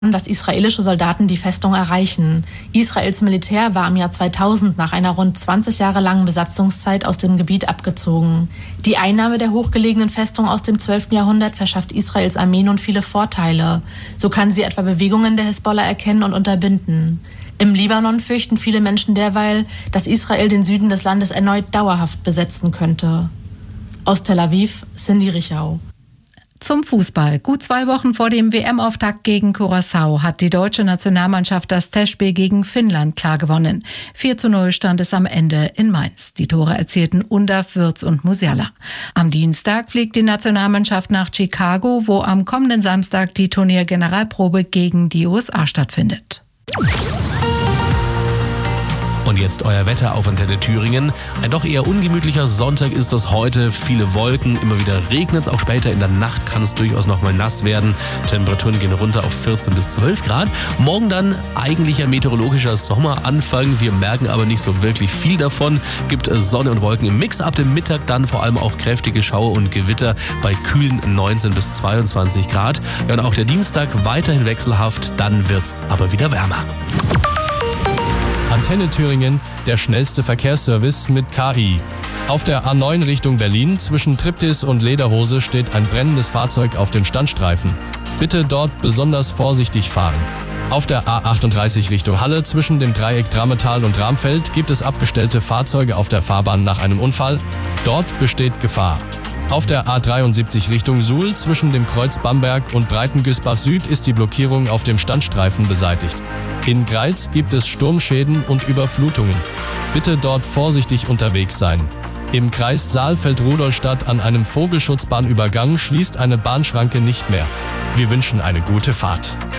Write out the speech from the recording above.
dass israelische Soldaten die Festung erreichen. Israels Militär war im Jahr 2000 nach einer rund 20 Jahre langen Besatzungszeit aus dem Gebiet abgezogen. Die Einnahme der hochgelegenen Festung aus dem 12. Jahrhundert verschafft Israels Armee nun viele Vorteile. So kann sie etwa Bewegungen der Hisbollah erkennen und unterbinden. Im Libanon fürchten viele Menschen derweil, dass Israel den Süden des Landes erneut dauerhaft besetzen könnte. Aus Tel Aviv, Cindy Richau. Zum Fußball. Gut 2 Wochen vor dem WM-Auftakt gegen Curaçao hat die deutsche Nationalmannschaft das Testspiel gegen Finnland klar gewonnen. 4:0 stand es am Ende in Mainz. Die Tore erzielten Undav, Würz und Musiala. Am Dienstag fliegt die Nationalmannschaft nach Chicago, wo am kommenden Samstag die Turniergeneralprobe gegen die USA stattfindet. Und jetzt euer Wetter auf Antenne Thüringen. Ein doch eher ungemütlicher Sonntag ist das heute. Viele Wolken, immer wieder regnet es. Auch später in der Nacht kann es durchaus noch mal nass werden. Temperaturen gehen runter auf 14 bis 12 Grad. Morgen dann eigentlich ein meteorologischer Sommeranfang. Wir merken aber nicht so wirklich viel davon. Gibt Sonne und Wolken im Mix. Ab dem Mittag dann vor allem auch kräftige Schauer und Gewitter bei kühlen 19 bis 22 Grad. Ja, und auch der Dienstag weiterhin wechselhaft. Dann wird's aber wieder wärmer. Antenne Thüringen, der schnellste Verkehrsservice mit KI. Auf der A9 Richtung Berlin zwischen Triptis und Lederhose steht ein brennendes Fahrzeug auf dem Standstreifen. Bitte dort besonders vorsichtig fahren. Auf der A38 Richtung Halle zwischen dem Dreieck Drametal und Ramfeld gibt es abgestellte Fahrzeuge auf der Fahrbahn nach einem Unfall. Dort besteht Gefahr. Auf der A73 Richtung Suhl zwischen dem Kreuz Bamberg und Breitengüßbach Süd ist die Blockierung auf dem Standstreifen beseitigt. In Greiz gibt es Sturmschäden und Überflutungen. Bitte dort vorsichtig unterwegs sein. Im Kreis Saalfeld-Rudolstadt an einem Vogelschutzbahnübergang schließt eine Bahnschranke nicht mehr. Wir wünschen eine gute Fahrt.